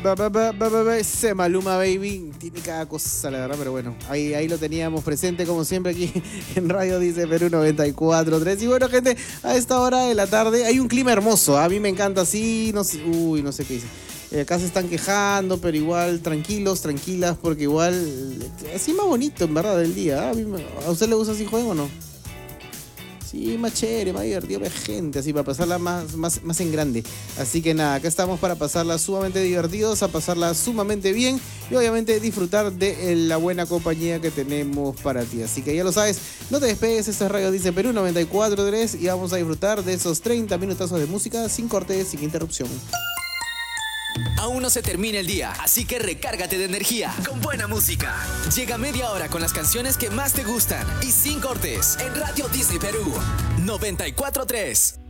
Ese Maluma Baby tiene cada cosa, la verdad, pero bueno, ahí lo teníamos presente como siempre aquí en Radio Dice Perú 94.3. Y bueno, gente, a esta hora de la tarde hay un clima hermoso, a mí me encanta así, no sé, no sé qué dice. Acá se están quejando, pero igual tranquilos, tranquilas, porque igual así más bonito en verdad del día. ¿A usted le gusta así juego o no? Sí, más chévere, más divertido, más gente, así para pasarla más en grande. Así que nada, acá estamos para pasarla sumamente divertidos, a pasarla sumamente bien y obviamente disfrutar de la buena compañía que tenemos para ti. Así que ya lo sabes, no te despegues, esta es Radio Dice Perú 94.3 y vamos a disfrutar de esos 30 minutazos de música sin cortes, sin interrupción. Aún no se termina el día, así que recárgate de energía con buena música. Llega media hora con las canciones que más te gustan y sin cortes en Radio Disney Perú 94.3.